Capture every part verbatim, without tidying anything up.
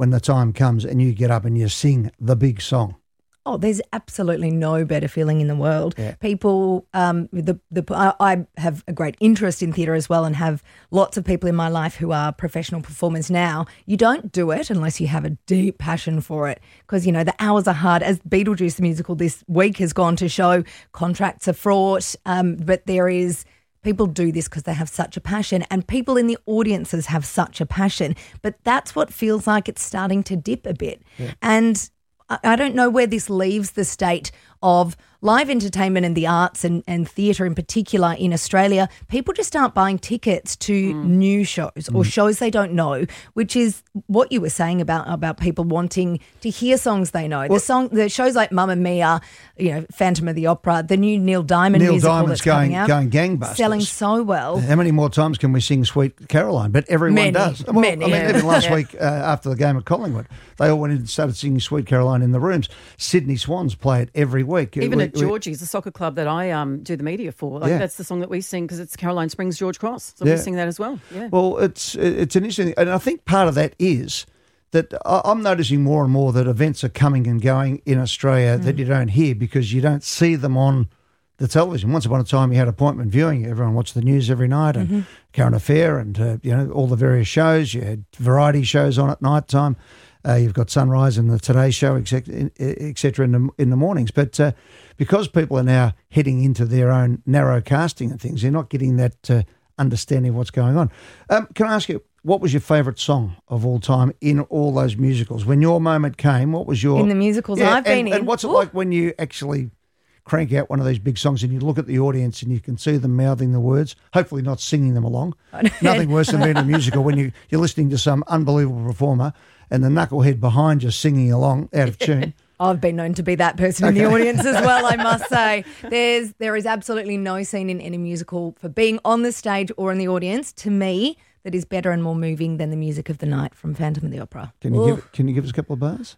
when the time comes and you get up and you sing the big song? Oh, there's absolutely no better feeling in the world. Yeah. People, um, the the I, I have a great interest in theatre as well, and have lots of people in my life who are professional performers now. You don't do it unless you have a deep passion for it, because you know the hours are hard. As Beetlejuice the musical this week has gone to show, contracts are fraught, um, but there is. People do this because they have such a passion, and people in the audiences have such a passion. But that's what feels like it's starting to dip a bit, yeah. and. I don't know where this leaves the state of live entertainment and the arts and, and theatre in particular in Australia. People just aren't buying tickets to mm. new shows mm. or shows they don't know, which is what you were saying about about people wanting to hear songs they know. Well, the song, the shows like Mamma Mia, you know, Phantom of the Opera, the new Neil Diamond Neil musical Diamond's that's going, coming out, going gangbusters. selling so well. How many more times can we sing Sweet Caroline? But everyone many, does. Well, many, I mean, yeah. even last yeah. week uh, after the game at Collingwood, they all went in and started singing Sweet Caroline in the rooms. Sydney Swans play it every week. Even we, at Georgie's, the soccer club that I um, do the media for, like yeah. that's the song that we sing because it's Caroline Springs George Cross, so yeah. we sing that as well. Yeah. Well, it's it's an interesting, and I think part of that is that I'm noticing more and more that events are coming and going in Australia mm. that you don't hear because you don't see them on the television. Once upon a time, you had appointment viewing. Everyone watched the news every night and mm-hmm. Current Affair and uh, you know all the various shows. You had variety shows on at night time. Uh, you've got Sunrise and the Today Show, et cetera, in the, in the mornings. But uh, because people are now heading into their own narrow casting and things, they're not getting that uh, understanding of what's going on. Um, can I ask you, what was your favourite song of all time in all those musicals? When your moment came, what was your... In the musicals yeah, I've been and, in. And what's it Ooh. like when you actually crank out one of these big songs and you look at the audience and you can see them mouthing the words, hopefully not singing them along. Nothing worse than being in a musical when you, you're listening to some unbelievable performer and the knucklehead behind you singing along out of tune. I've been known to be that person okay. in the audience as well, I must say. There's There is absolutely no scene in any musical for being on the stage or in the audience, to me, that is better and more moving than the music of the night from Phantom of the Opera. Can you, give, can you give us a couple of bars?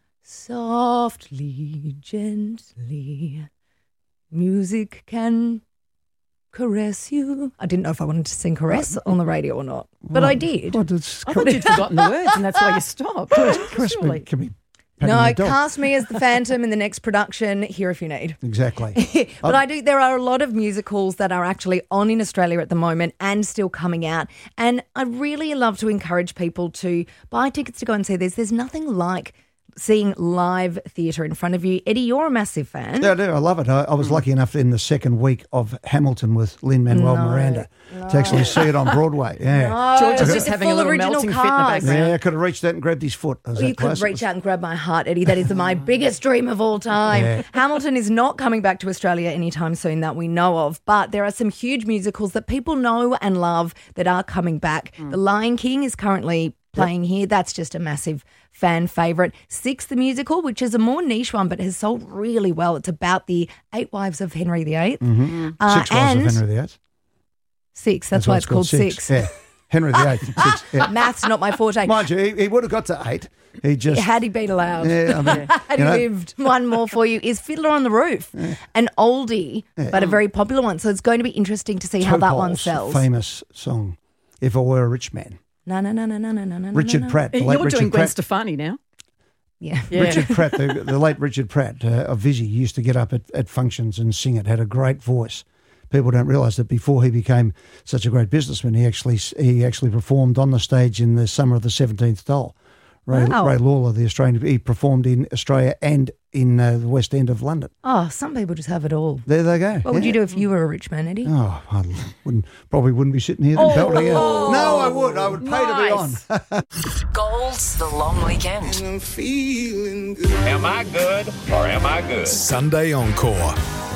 Softly, gently, music can caress you. I didn't know if I wanted to sing Caress on the radio or not, but well, I did. Well, I thought you'd forgotten the words and that's why you stopped. Caress me, can be no, cast me as the Phantom in the next production, here if you need. Exactly. But I do. There are a lot of musicals that are actually on in Australia at the moment and still coming out. And I really love to encourage people to buy tickets to go and see this. There's nothing like seeing live theatre in front of you. Eddie, you're a massive fan. Yeah, I do. I love it. I, I was lucky enough in the second week of Hamilton with Lin-Manuel no, Miranda no. to actually see it on Broadway. Yeah. No, George is it's just a having a full little original melting fit in the cast. background. Yeah, I could have reached out and grabbed his foot. Well, you could reach out and grab my heart, Eddie. That is my biggest dream of all time. Yeah. Hamilton is not coming back to Australia anytime soon that we know of, but there are some huge musicals that people know and love that are coming back. Mm. The Lion King is currently playing here. That's just a massive fan favourite. Six, the musical, which is a more niche one but has sold really well. It's about the eight wives of Henry the Eighth. Mm-hmm. Uh, six wives of Henry the Eighth. Six, that's, that's why it's called, called Six. six. Yeah. Henry the Eighth. Six. Yeah. Math's not my forte. Mind you, he, he would have got to eight. He just had he been allowed. Yeah, I mean, had he lived. One more for you is Fiddler on the Roof, yeah. an oldie yeah. but a very popular one. So it's going to be interesting to see Topol's how that one sells. Famous song, If I Were a Rich Man. No, no, no, no, no, no, no, Richard no, no. Pratt. The You're late doing Richard Gwen Pratt. Stefani now. Yeah. yeah. Richard Pratt, the, the late Richard Pratt uh, of Vizzy, used to get up at, at functions and sing it, had a great voice. People don't realise that before he became such a great businessman, he actually he actually performed on the stage in the summer of the seventeenth doll. Ray, wow. Ray Lawler, the Australian, he performed in Australia and in uh, the West End of London. Oh, some people just have it all. There they go. What yeah. would you do if you were a rich man, Eddie? Oh, I wouldn't, probably wouldn't be sitting here. Oh, belting oh, no, I would. I would pay nice. to be on. Gold's The Long Weekend. I'm feeling good. Am I good or am I good? Sunday Encore.